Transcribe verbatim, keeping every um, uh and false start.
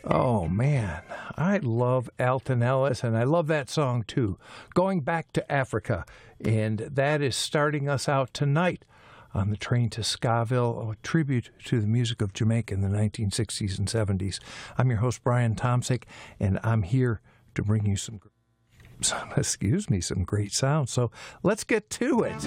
Oh, man, I love Alton Ellis, and I love that song, too. Going Back to Africa, and that is starting us out tonight on the train to Scaville, a tribute to the music of Jamaica in the nineteen sixties and seventies. I'm your host, Brian Tomsick, and I'm here to bring you some, some excuse me, some great sounds. So let's get to it.